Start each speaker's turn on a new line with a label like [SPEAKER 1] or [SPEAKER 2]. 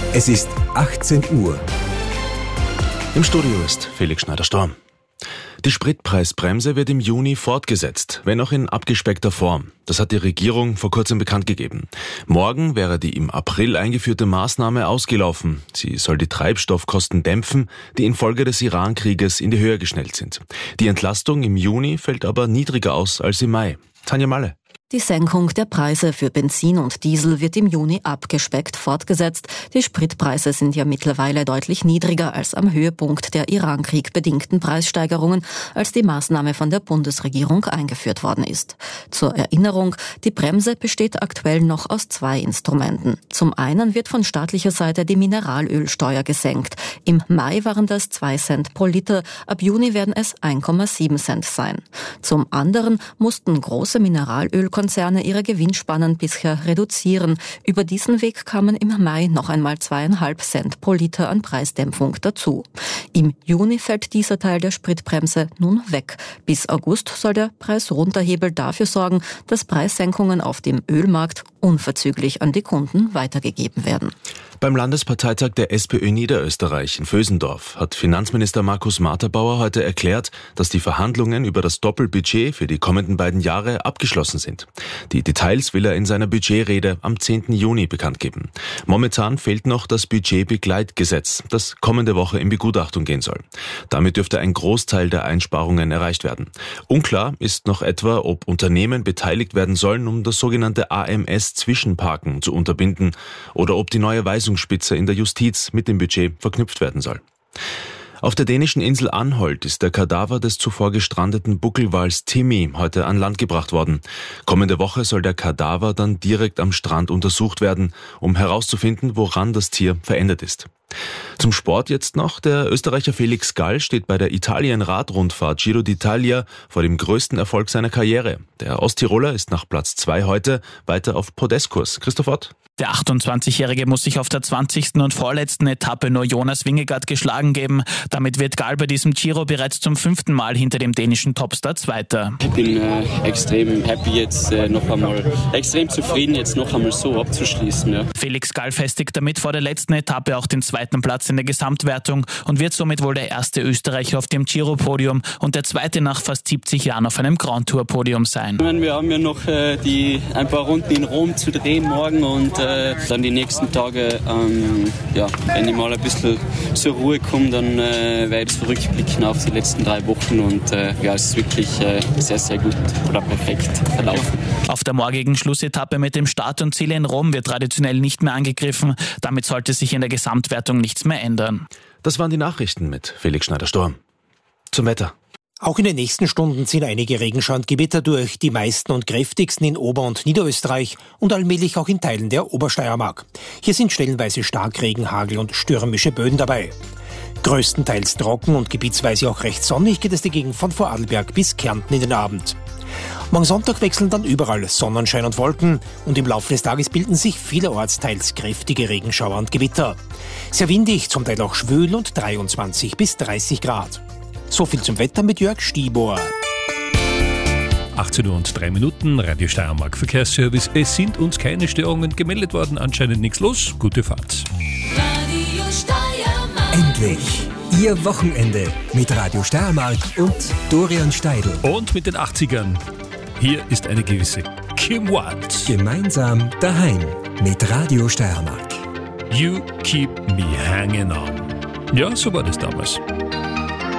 [SPEAKER 1] Es ist 18 Uhr.
[SPEAKER 2] Im Studio ist Felix Schneider-Storm. Die Spritpreisbremse wird im Juni fortgesetzt, wenn auch in abgespeckter Form. Das hat die Regierung vor kurzem bekannt gegeben. Morgen wäre die im April eingeführte Maßnahme ausgelaufen. Sie soll die Treibstoffkosten dämpfen, die infolge des Iran-Krieges in die Höhe geschnellt sind. Die Entlastung im Juni fällt aber niedriger aus als im Mai. Tanja Malle.
[SPEAKER 3] Die Senkung der Preise für Benzin und Diesel wird im Juni abgespeckt fortgesetzt. Die Spritpreise sind ja mittlerweile deutlich niedriger als am Höhepunkt der Iran-Krieg bedingten Preissteigerungen, als die Maßnahme von der Bundesregierung eingeführt worden ist. Zur Erinnerung, die Bremse besteht aktuell noch aus 2 Instrumenten. Zum einen wird von staatlicher Seite die Mineralölsteuer gesenkt. Im Mai waren das 2 Cent pro Liter, ab Juni werden es 1,7 Cent sein. Zum anderen mussten große Mineralölkonzerne ihre Gewinnspannen bisher reduzieren. Über diesen Weg kamen im Mai noch einmal 2,5 Cent pro Liter an Preisdämpfung dazu. Im Juni fällt dieser Teil der Spritbremse nun weg. Bis August soll der Preisrunterhebel dafür sorgen, dass Preissenkungen auf dem Ölmarkt unverzüglich an die Kunden weitergegeben werden.
[SPEAKER 2] Beim Landesparteitag der SPÖ Niederösterreich in Vösendorf hat Finanzminister Markus Marterbauer heute erklärt, dass die Verhandlungen über das Doppelbudget für die kommenden beiden Jahre abgeschlossen sind. Die Details will er in seiner Budgetrede am 10. Juni bekannt geben. Momentan fehlt noch das Budgetbegleitgesetz, das kommende Woche in Begutachtung gehen soll. Damit dürfte ein Großteil der Einsparungen erreicht werden. Unklar ist noch etwa, ob Unternehmen beteiligt werden sollen, um das sogenannte AMS-Zwischenparken zu unterbinden, oder ob die neue Weisungsspitze in der Justiz mit dem Budget verknüpft werden soll. Auf der dänischen Insel Anholt ist der Kadaver des zuvor gestrandeten Buckelwals Timmy heute an Land gebracht worden. Kommende Woche soll der Kadaver dann direkt am Strand untersucht werden, um herauszufinden, woran das Tier verendet ist. Zum Sport jetzt noch. Der Österreicher Felix Gall steht bei der Italien-Radrundfahrt Giro d'Italia vor dem größten Erfolg seiner Karriere. Der Osttiroler ist nach Platz 2 heute weiter auf Podestkurs. Christoph Ott.
[SPEAKER 4] Der 28-Jährige muss sich auf der 20. und vorletzten Etappe nur Jonas Vingegaard geschlagen geben. Damit wird Gall bei diesem Giro bereits zum 5. Mal hinter dem dänischen Topstar Zweiter.
[SPEAKER 5] Ich bin extrem happy jetzt noch einmal, extrem zufrieden jetzt noch einmal so abzuschließen. Ja.
[SPEAKER 4] Felix Gall festigt damit vor der letzten Etappe auch den 2. Platz in der Gesamtwertung und wird somit wohl der erste Österreicher auf dem Giro-Podium und der 2. nach fast 70 Jahren auf einem Grand Tour-Podium sein.
[SPEAKER 5] Wir haben ja noch ein paar Runden in Rom zu drehen morgen und dann die nächsten Tage, wenn ich mal ein bisschen zur Ruhe komme, dann werde ich zurückblicken auf die letzten 3 Wochen und es ist wirklich sehr, sehr gut oder perfekt verlaufen.
[SPEAKER 4] Auf der morgigen Schlussetappe mit dem Start und Ziel in Rom wird traditionell nicht mehr angegriffen. Damit sollte sich in der Gesamtwertung nichts mehr ändern.
[SPEAKER 2] Das waren die Nachrichten mit Felix Schneider-Storm. Zum Wetter.
[SPEAKER 6] Auch in den nächsten Stunden ziehen einige Regenschaugewitter durch, die meisten und kräftigsten in Ober- und Niederösterreich und allmählich auch in Teilen der Obersteiermark. Hier sind stellenweise Starkregen, Hagel und stürmische Böen dabei. Größtenteils trocken und gebietsweise auch recht sonnig geht es dagegen von Vorarlberg bis Kärnten in den Abend. Morgen Sonntag wechseln dann überall Sonnenschein und Wolken und im Laufe des Tages bilden sich vielerorts teils kräftige Regenschauer und Gewitter. Sehr windig, zum Teil auch schwül und 23 bis 30 Grad. So viel zum Wetter mit Jörg Stibor.
[SPEAKER 7] 18 Uhr und 3 Minuten, Radio Steiermark Verkehrsservice. Es sind uns keine Störungen gemeldet worden, anscheinend nichts los. Gute Fahrt.
[SPEAKER 1] Radio Steiermark. Endlich! Ihr Wochenende mit Radio Steiermark und Dorian Steidl.
[SPEAKER 7] Und mit den 80ern. Hier ist eine gewisse Kim Watt.
[SPEAKER 1] Gemeinsam daheim mit Radio Steiermark.
[SPEAKER 7] You keep me hanging on. Ja, so war das damals.